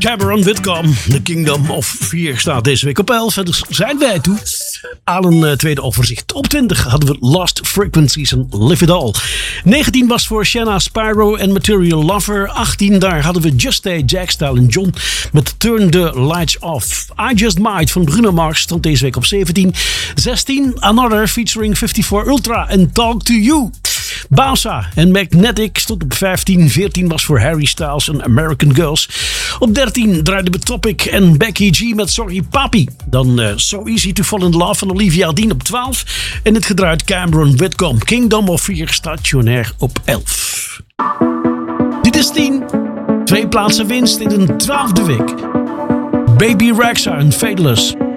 Cameron Whitcomb, The Kingdom of Fear, staat deze week op 11. En dus zijn wij toe aan een tweede overzicht. Op 20 hadden we Lost Frequencies en Live It All. 19 was voor Shanna Spyro en Material Lover. 18, daar hadden we Just Stay, Jack Style en John met Turn the Lights Off. I Just Might van Bruno Mars stond deze week op 17. 16, Another featuring 54 Ultra en Talk to You. Basa en Magnetic stond op 15. 14 was voor Harry Styles en American Girls. Op 13 draaiden we Topic en Becky G met Sorry Papi. Dan So Easy to Fall in Love van Olivia Dean op 12. En het gedraaid Cameron Whitcomb, Kingdom of Fear, stationair op 11. Dit is 10. 2 plaatsen winst in een 12e week. Baby Rexha en Fadeless.